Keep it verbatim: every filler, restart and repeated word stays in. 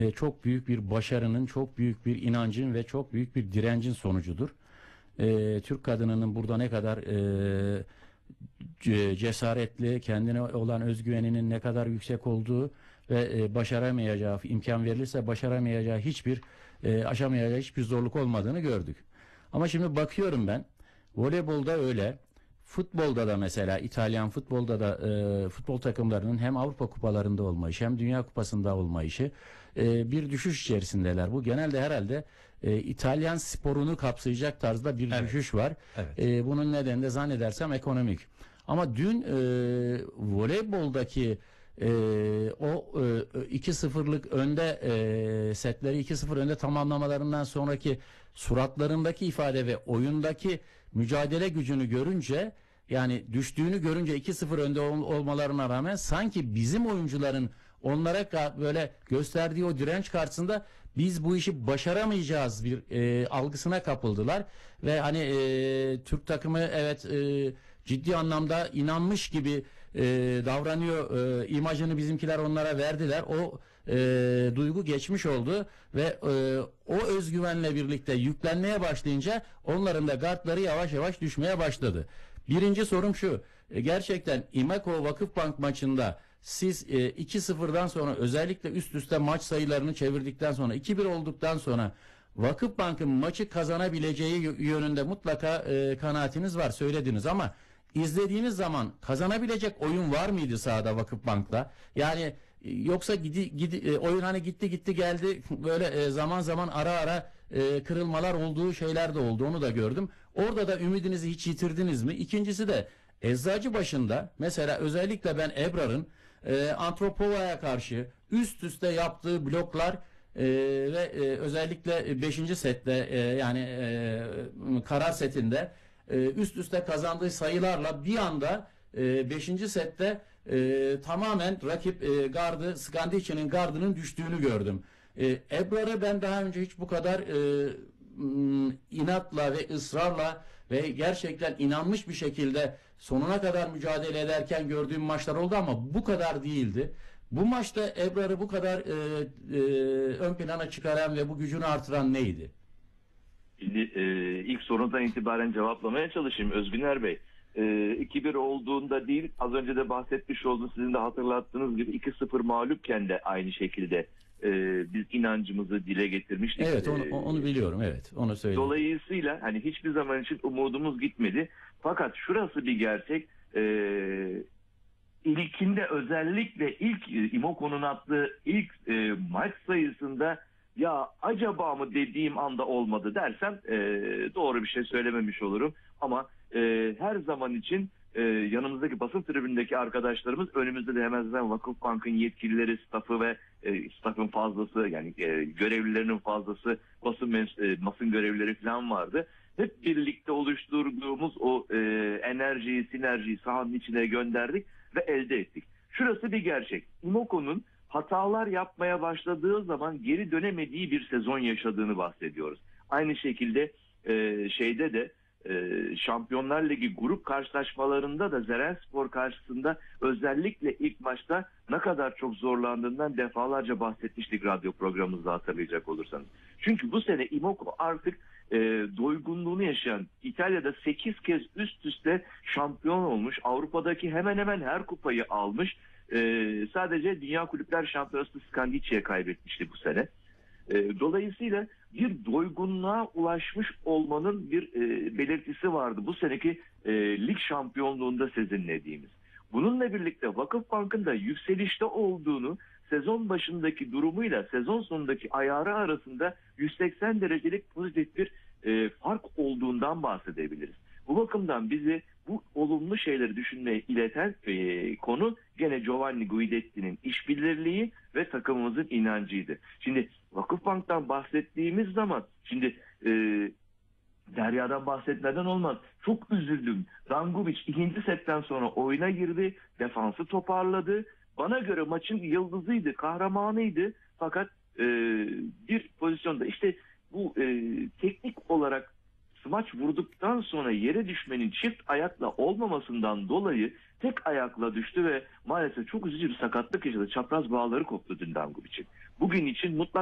e, çok büyük bir başarının, çok büyük bir inancın ve çok büyük bir direncin sonucudur. E, Türk kadınının burada ne kadar e, ce- cesaretli, kendine olan özgüveninin ne kadar yüksek olduğu ve e, başaramayacağı, imkan verilirse başaramayacağı hiçbir, e, aşamayacağı hiçbir zorluk olmadığını gördük. Ama şimdi bakıyorum ben, voleybolda öyle, futbolda da mesela İtalyan futbolda da e, futbol takımlarının hem Avrupa kupalarında olma işi hem Dünya Kupası'nda olma işi e, bir düşüş içerisindeler. Bu genelde herhalde e, İtalyan sporunu kapsayacak tarzda bir Evet. düşüş var. Evet. E, bunun nedeni de zannedersem ekonomik. Ama dün e, voleyboldaki e, o e, iki sıfırlık önde e, setleri iki sıfır önde tamamlamalarından sonraki suratlarındaki ifade ve oyundaki mücadele gücünü görünce, yani düştüğünü görünce iki sıfır önde ol, olmalarına rağmen sanki bizim oyuncuların onlara ka- böyle gösterdiği o direnç karşısında biz bu işi başaramayacağız bir e, algısına kapıldılar ve hani e, Türk takımı evet e, ciddi anlamda inanmış gibi e, davranıyor e, imajını bizimkiler onlara verdiler. O e, duygu geçmiş oldu ve e, o özgüvenle birlikte yüklenmeye başlayınca onların da gardları yavaş yavaş düşmeye başladı. Birinci sorum şu: e, gerçekten İmeko Vakıfbank maçında siz e, iki sıfırdan sonra, özellikle üst üste maç sayılarını çevirdikten sonra, iki bir olduktan sonra Vakıfbank'ın maçı kazanabileceği yönünde mutlaka e, kanaatiniz var, söylediniz, ama izlediğiniz zaman kazanabilecek oyun var mıydı sahada Vakıfbank'ta? Yani e, yoksa gidi, gidi, e, oyun hani gitti gitti geldi, böyle e, zaman zaman ara ara e, kırılmalar olduğu şeyler de oldu, onu da gördüm. Orada da ümidinizi hiç yitirdiniz mi? İkincisi de Eczacıbaşı'nda mesela özellikle ben Ebrar'ın e, Antropova'ya karşı üst üste yaptığı bloklar e, ve e, özellikle beşinci sette e, yani e, karar setinde e, üst üste kazandığı sayılarla bir anda e, beşinci sette e, tamamen rakip e, gardı, Skandic'in gardının düştüğünü gördüm. E, Ebrar'ı ben daha önce hiç bu kadar e, m, inatla ve ısrarla ve gerçekten inanmış bir şekilde sonuna kadar mücadele ederken gördüğüm maçlar oldu ama bu kadar değildi. Bu maçta Ebrar'ı bu kadar e, e, ön plana çıkaran ve bu gücünü artıran neydi? Şimdi e, ilk sorundan itibaren cevaplamaya çalışayım Özgüner Bey. E, iki bir olduğunda değil, az önce de bahsetmiş olduğunuz, sizin de hatırlattığınız gibi iki sıfır mağlupken de aynı şekilde e, biz inancımızı dile getirmiştik. Evet, onu, onu biliyorum, evet, onu söyledim. Dolayısıyla hani hiçbir zaman için umudumuz gitmedi. Fakat şurası bir gerçek. E, ilkinde özellikle ilk e, İmoko'nun attığı ilk e, maç sayısında ya acaba mı dediğim anda olmadı dersem e, doğru bir şey söylememiş olurum. Ama e, her zaman için e, yanımızdaki basın tribünündeki arkadaşlarımız, önümüzde de hemen zaten Vakıfbank'ın yetkilileri, stafı ve e, stafın fazlası, yani e, görevlilerinin fazlası, basın mens- e, basın görevlileri falan vardı. Hep birlikte oluşturduğumuz o e, enerjiyi, sinerjiyi sahanın içine gönderdik ve elde ettik. Şurası bir gerçek. İmoko'nun hatalar yapmaya başladığı zaman geri dönemediği bir sezon yaşadığını bahsediyoruz. Aynı şekilde e, şeyde de e, Şampiyonlar Ligi grup karşılaşmalarında da Zerenspor karşısında özellikle ilk maçta ne kadar çok zorlandığından defalarca bahsetmiştik radyo programımızda, hatırlayacak olursanız. Çünkü bu sene Imoko artık e, doygunluğunu yaşayan, İtalya'da sekiz kez üst üste şampiyon olmuş, Avrupa'daki hemen hemen her kupayı almış. Ee, sadece Dünya Kulüpler Şampiyonası Skandic'e kaybetmişti bu sene. Ee, dolayısıyla bir doygunluğa ulaşmış olmanın bir e, belirtisi vardı bu seneki e, lig şampiyonluğunda sezinlediğimiz. Bununla birlikte Vakıfbank'ın da yükselişte olduğunu, sezon başındaki durumuyla sezon sonundaki ayarı arasında yüz seksen derecelik pozitif bir e, fark olduğundan bahsedebiliriz. Bu bakımdan bizi bu olumlu şeyleri düşünmeye ileten e, konu gene Giovanni Guidetti'nin işbirliği ve takımımızın inancıydı. Şimdi Vakıfbank'tan bahsettiğimiz zaman şimdi e, Derya'dan bahsetmeden olmaz. Çok üzüldüm. Dangubic ikinci setten sonra oyuna girdi, defansı toparladı. Bana göre maçın yıldızıydı, kahramanıydı. Fakat e, bir pozisyonda işte bu e, teknik olarak smaç vurduktan sonra yere düşmenin çift ayakla olmamasından dolayı tek ayakla düştü ve maalesef çok üzücü bir sakatlık yaşadı. Çapraz bağları koptu dün Dangubic'in. bugün için mutlak